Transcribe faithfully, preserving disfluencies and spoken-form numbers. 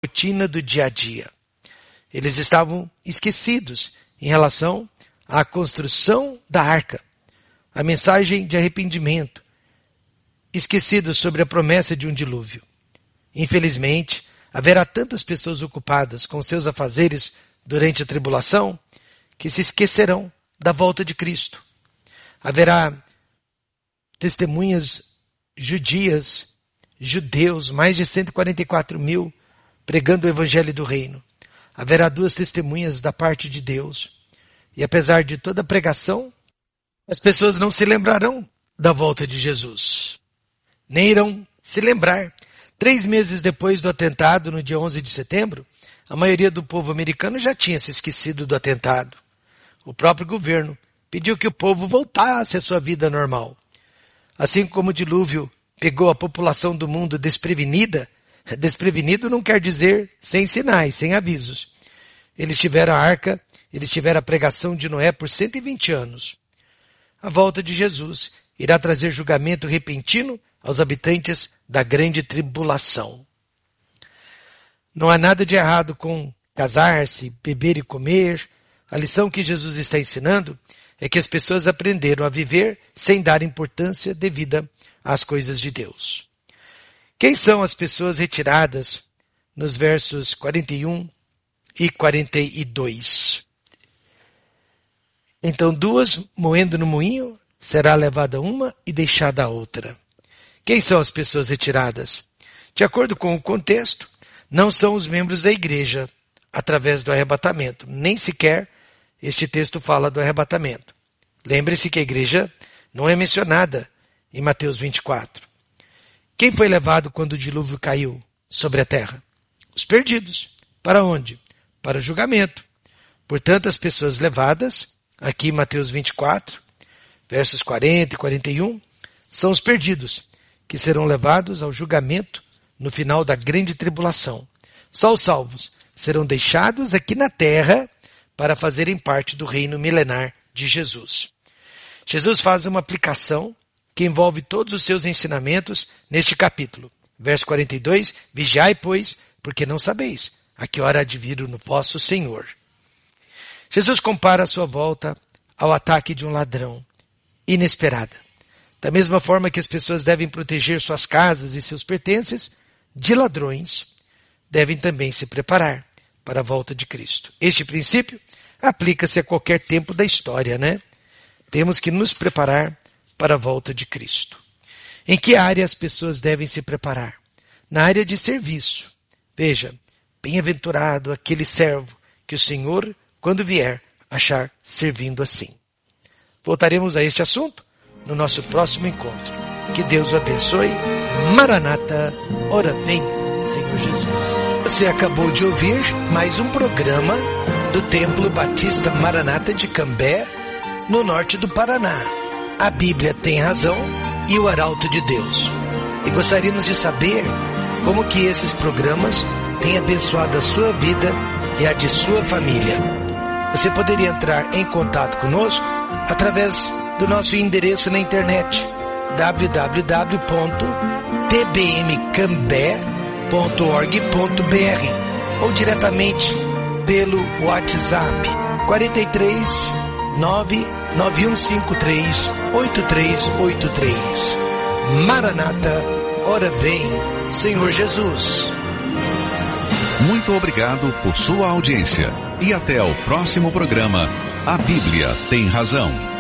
rotina do dia a dia. Eles estavam esquecidos em relação à construção da arca, a mensagem de arrependimento, esquecidos sobre a promessa de um dilúvio. Infelizmente, haverá tantas pessoas ocupadas com seus afazeres durante a tribulação que se esquecerão da volta de Cristo. Haverá testemunhas judias, judeus, mais de cento e quarenta e quatro mil, pregando o evangelho do reino. Haverá duas testemunhas da parte de Deus. E apesar de toda a pregação, as pessoas não se lembrarão da volta de Jesus. Nem irão se lembrar. Três meses depois do atentado, no dia onze de setembro, a maioria do povo americano já tinha se esquecido do atentado. O próprio governo pediu que o povo voltasse à sua vida normal. Assim como o dilúvio pegou a população do mundo desprevenida, desprevenido não quer dizer sem sinais, sem avisos. Eles tiveram a arca, eles tiveram a pregação de Noé por cento e vinte anos. A volta de Jesus irá trazer julgamento repentino aos habitantes da grande tribulação. Não há nada de errado com casar-se, beber e comer. A lição que Jesus está ensinando é que as pessoas aprenderam a viver sem dar importância devida às coisas de Deus. Quem são as pessoas retiradas nos versos quarenta e um e quarenta e dois? Então duas moendo no moinho, será levada uma e deixada a outra. Quem são as pessoas retiradas? De acordo com o contexto, não são os membros da igreja através do arrebatamento. Nem sequer este texto fala do arrebatamento. Lembre-se que a igreja não é mencionada em Mateus vinte e quatro. Quem foi levado quando o dilúvio caiu sobre a terra? Os perdidos. Para onde? Para o julgamento. Portanto, as pessoas levadas, aqui em Mateus vinte e quatro, versos quarenta e quarenta e um, são os perdidos, que serão levados ao julgamento no final da grande tribulação. Só os salvos serão deixados aqui na terra para fazerem parte do reino milenar de Jesus. Jesus faz uma aplicação que envolve todos os seus ensinamentos neste capítulo. Verso quarenta e dois, vigiai, pois, porque não sabeis a que hora há de vir o vosso Senhor. Jesus compara a sua volta ao ataque de um ladrão, inesperada. Da mesma forma que as pessoas devem proteger suas casas e seus pertences de ladrões, devem também se preparar para a volta de Cristo. Este princípio aplica-se a qualquer tempo da história, né? Temos que nos preparar para a volta de Cristo. Em que área as pessoas devem se preparar? Na área de serviço. Veja, bem-aventurado aquele servo que o Senhor, quando vier, achar servindo assim. Voltaremos a este assunto no nosso próximo encontro. Que Deus o abençoe. Maranata, ora vem, Senhor Jesus. Você acabou de ouvir mais um programa do Templo Batista Maranata de Cambé, no norte do Paraná. A Bíblia tem razão e o Arauto de Deus. E gostaríamos de saber como que esses programas têm abençoado a sua vida e a de sua família. Você poderia entrar em contato conosco através do nosso endereço na internet w w w ponto t b m cambé ponto org ponto b r ou diretamente pelo WhatsApp quatro três nove nove um cinco três oito três oito três. Maranata, ora vem, Senhor Jesus. Muito obrigado por sua audiência e até o próximo programa. A Bíblia tem razão.